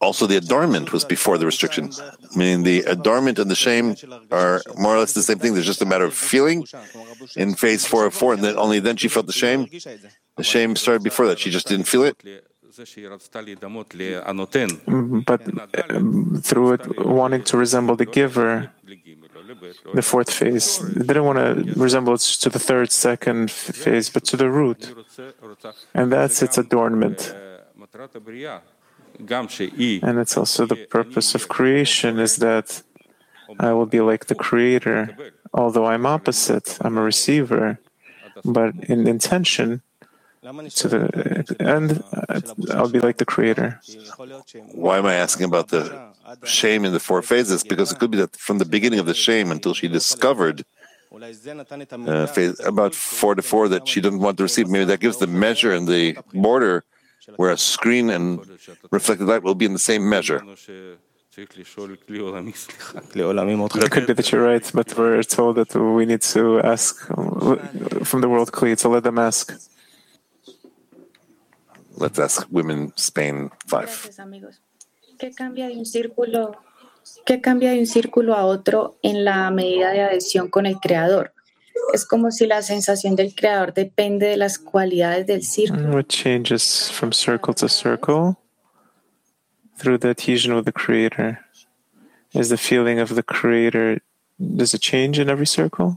also the adornment was before the restriction. Meaning the adornment and the shame are more or less the same thing. There's just a matter of feeling in phase 4 of 4, and then only then she felt the shame. The shame started before that. She just didn't feel it. But through it wanting to resemble the giver, the 4th phase, they didn't want to resemble it to the 3rd, 2nd phase, but to the root. And that's its adornment. And it's also the purpose of creation, is that I will be like the Creator, although I'm opposite, I'm a receiver, but in intention, to the end, I'll be like the Creator. Why am I asking about the shame in the 4 phases? Because it could be that from the beginning of the shame until she discovered phase, about 4 to 4 that she didn't want to receive, maybe that gives the measure and the border where a screen and reflected light will be in the same measure. It could be that you're right, but we're told that we need to ask from the world Kli, so let them ask. Let's ask Women Spain 5. ¿Qué cambia de un círculo a otro en la medida de adhesión con el creador? Es como si la sensación del creador depende de las cualidades del círculo. What changes from circle to circle through the adhesion with the Creator? Is the feeling of the Creator, does it change in every circle?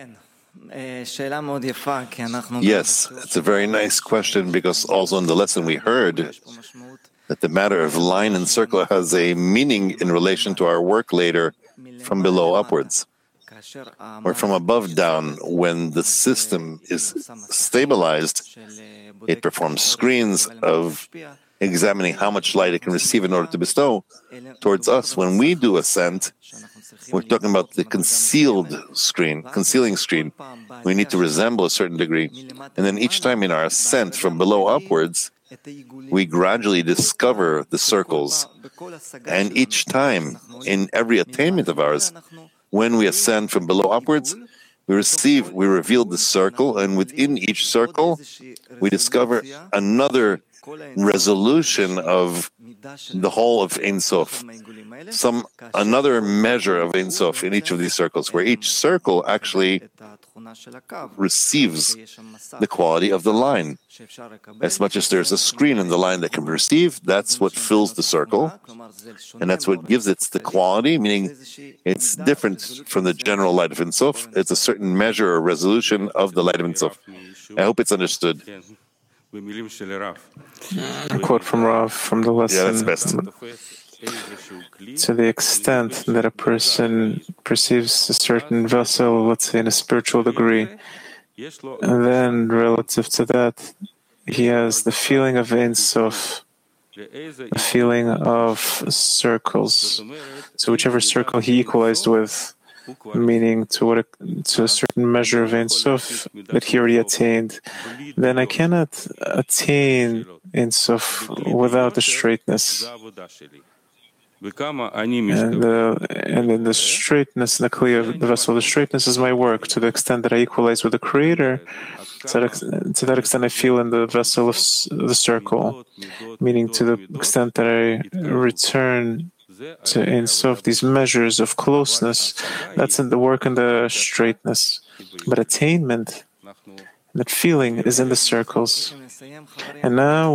Yes, it's a very nice question, because also in the lesson we heard that the matter of line and circle has a meaning in relation to our work later from below upwards, or from above down. When the system is stabilized, it performs screens of examining how much light it can receive in order to bestow towards us. When we do ascent, we're talking about the concealing screen. We need to resemble a certain degree. And then each time in our ascent from below upwards, we gradually discover the circles. And each time, in every attainment of ours, when we ascend from below upwards, we reveal the circle, and within each circle, we discover another resolution of the whole of Ein Sof, another measure of Ein Sof in each of these circles, where each circle actually receives the quality of the line. As much as there's a screen in the line that can be received, that's what fills the circle, and that's what gives it the quality, meaning it's different from the general light of Ein Sof. It's a certain measure or resolution of the light of Ein Sof. I hope it's understood. A quote from Rav from the lesson. Yeah, that's best. To the extent that a person perceives a certain vessel, let's say in a spiritual degree, and then relative to that, he has the feeling of Ein Sof, a feeling of circles. So whichever circle he equalized with, meaning to a certain measure of Ein Sof that he already attained, then I cannot attain Ein Sof without the straightness. And in the straightness, the Kli of the vessel, the straightness is my work. To the extent that I equalize with the Creator, to that extent I feel in the vessel of the circle, meaning to the extent that I return to Ein Sof, these measures of closeness, that's in the work in the straightness. But attainment, that feeling, is in the circles. And now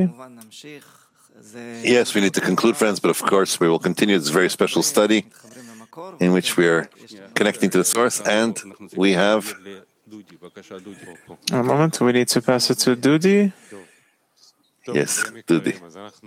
Yes, we need to conclude, friends, but of course we will continue this very special study in which we are connecting to the source, and we have... A moment, we need to pass it to Dudi. Yes, Dudi.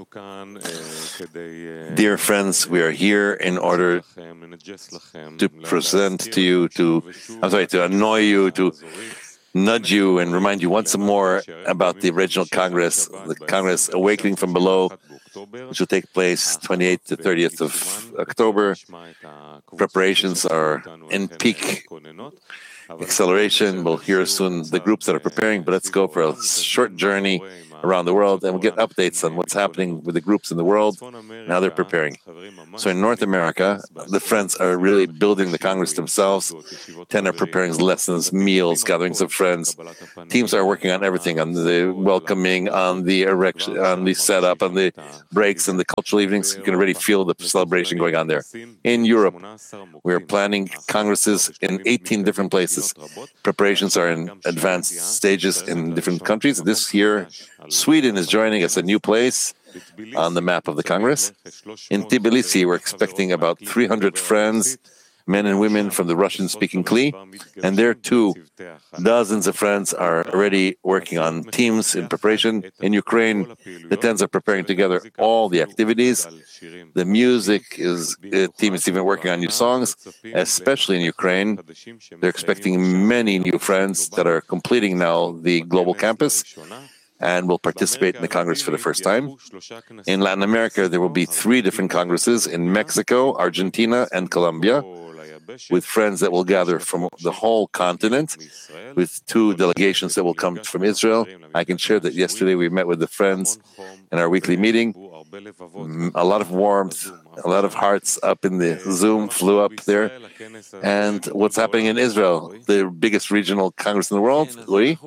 Dear friends, we are here in order to present to you, to annoy you, to nudge you and remind you once more about the original Congress, the Congress Awakening from Below, which will take place 28th to 30th of October. Preparations are in peak acceleration. We'll hear soon the groups that are preparing, but let's go for a short journey around the world, and we'll get updates on what's happening with the groups in the world, and how they're preparing. So in North America, the friends are really building the Congress themselves. 10 are preparing lessons, meals, gatherings of friends. Teams are working on everything, on the welcoming, on the erection, on the setup, on the breaks, and the cultural evenings. You can already feel the celebration going on there. In Europe, we are planning congresses in 18 different places. Preparations are in advanced stages in different countries. This year, Sweden is joining us, a new place on the map of the Congress. In Tbilisi, we're expecting about 300 friends, men and women from the Russian-speaking CLI, and there too, dozens of friends are already working on teams in preparation. In Ukraine, the 10s are preparing together all the activities. The music team is even working on new songs, especially in Ukraine. They're expecting many new friends that are completing now the global campus and will participate in the Congress for the first time. In Latin America, there will be 3 different congresses in Mexico, Argentina, and Colombia, with friends that will gather from the whole continent, with 2 delegations that will come from Israel. I can share that yesterday we met with the friends in our weekly meeting. A lot of warmth, a lot of hearts up in the Zoom flew up there. And what's happening in Israel, the biggest regional Congress in the world, Louis?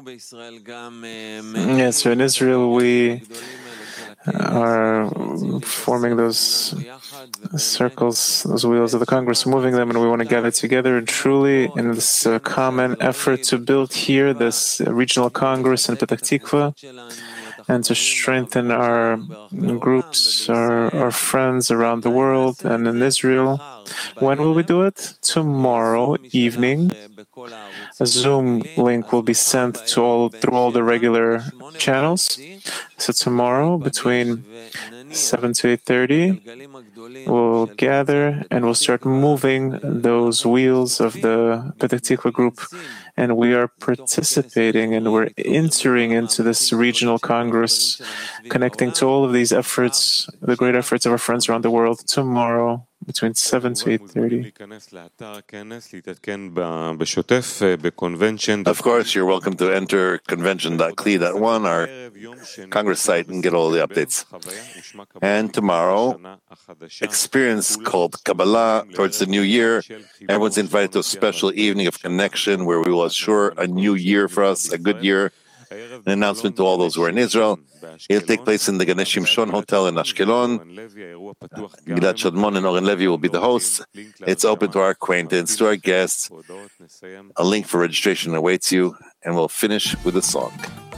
Yes, so in Israel we are forming those circles, those wheels of the Congress, moving them, and we want to gather together and truly in this common effort to build here this regional Congress in Petach Tikva and to strengthen our groups, our friends around the world and in Israel. When will we do it? Tomorrow evening. A Zoom link will be sent through all the regular channels. So tomorrow between 7 to 8:30, we'll gather and we'll start moving those wheels of the Petach Tikva group. And we are participating and we're entering into this regional Congress, connecting to all of these efforts, the great efforts of our friends around the world, tomorrow between 7 to 8:30. Of course, you're welcome to enter convention.cli.1, our Congress site, and get all the updates. And tomorrow, experience called Kabbalah towards the new year. Everyone's invited to a special evening of connection where we will assure a new year for us, a good year. An announcement to all those who are in Israel. It'll take place in the Ganesh Shimshon Hotel in Ashkelon. Gilad Shadmon and Oren Levy will be the hosts. It's open to our acquaintance, to our guests. A link for registration awaits you, and we'll finish with a song.